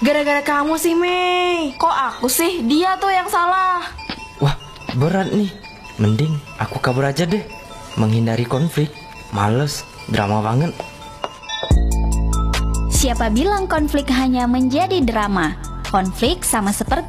Gara-gara kamu sih, Mei. Kok aku sih? Dia tuh yang salah. Wah, berat nih. Mending aku kabur aja deh. Menghindari konflik. Males, drama banget. Siapa bilang konflik hanya menjadi drama? Konflik sama seperti